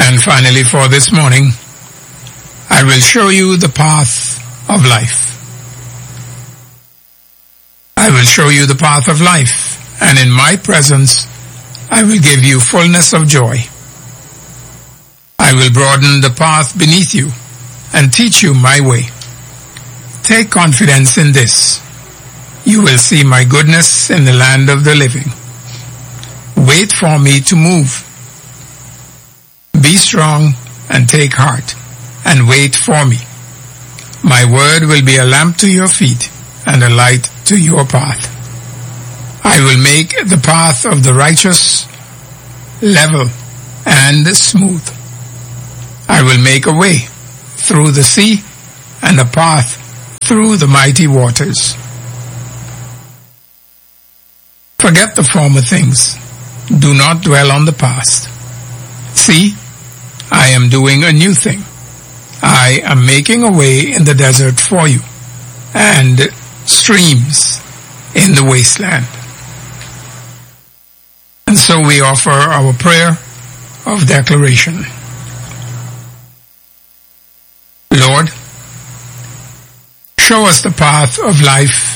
And finally, for this morning, I will show you the path of life. I will show you the path of life, and in my presence I will give you fullness of joy. I will broaden the path beneath you and teach you my way. Take confidence in this. You will see my goodness in the land of the living. Wait for me to move. Be strong and take heart, and wait for me. My word will be a lamp to your feet and a light to your path. I will make the path of the righteous level and smooth. I will make a way through the sea and a path through the mighty waters. Forget the former things. Do not dwell on the past. See, I am doing a new thing. I am making a way in the desert for you, and streams in the wasteland. And so we offer our prayer of declaration. Lord, show us the path of life.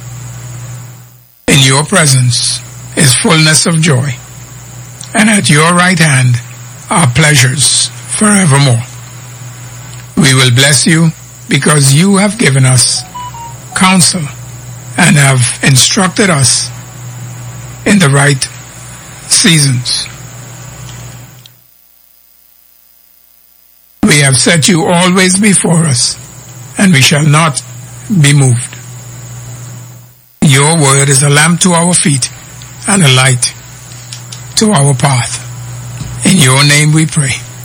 In your presence is fullness of joy, and at your right hand are pleasures forevermore. We will bless you because you have given us counsel and have instructed us in the right seasons. We have set you always before us, and we shall not be moved. Your word is a lamp to our feet and a light to our path. In your name we pray.